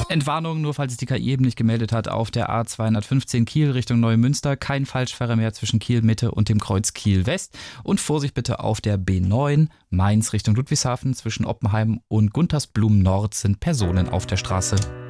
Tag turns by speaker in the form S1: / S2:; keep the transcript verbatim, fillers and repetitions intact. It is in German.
S1: Entwarnung, nur falls es die K I eben nicht gemeldet hat, auf der A zweihundertfünfzehn Kiel Richtung Neumünster. Kein Falschfahrer mehr zwischen Kiel Mitte und dem Kreuz Kiel West. Und Vorsicht bitte auf der B neun Mainz Richtung Ludwigshafen. Zwischen Oppenheim und Guntersblum Nord sind Personen auf der Straße.